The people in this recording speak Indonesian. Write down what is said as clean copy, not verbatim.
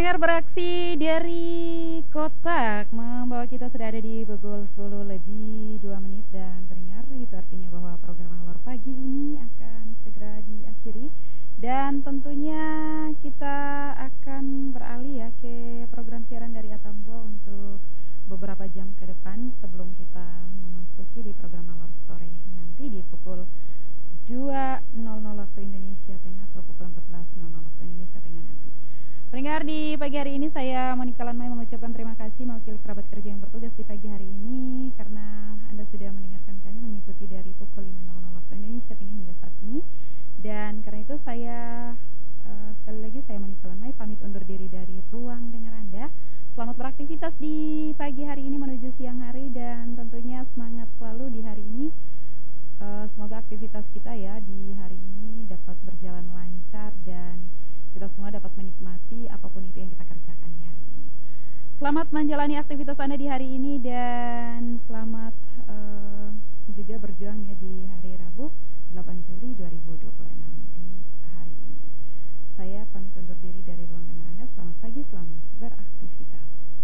pendengar beraksi dari Kotak membawa kita sudah ada di pukul 10 lebih 2 menit. Dan pendengar, itu artinya bahwa program Alor Pagi ini akan segera diakhiri. Dan tentunya kita akan beralih ya ke program siaran dari Atambua untuk beberapa jam ke depan sebelum kita memasuki di program Alor Sore nanti di pukul 2.00 waktu Indonesia Tengah atau pukul 14.00 waktu Indonesia Tengah nanti. Pendengar, di pagi hari ini saya Monika Lanmai mengucapkan terima kasih mewakili kerabat kerja yang bertugas di pagi hari ini karena Anda sudah mendengarkan kami mengikuti dari pukul 5.00 waktu Indonesia Tengah hingga saat ini. Dan karena itu saya sekali lagi saya Monika Lanmai pamit undur diri dari ruang dengar Anda. Selamat beraktivitas di pagi hari ini menuju siang hari dan tentunya semangat selalu di hari ini. Semoga aktivitas kita ya di hari ini dapat berjalan lancar dan kita semua dapat menikmati apapun itu yang kita kerjakan di hari ini. Selamat menjalani aktivitas Anda di hari ini dan selamat juga berjuang ya di hari Rabu 8 Juli 2026 di hari ini. Saya pamit undur diri dari ruang dengar Anda. Selamat pagi, selamat beraktivitas.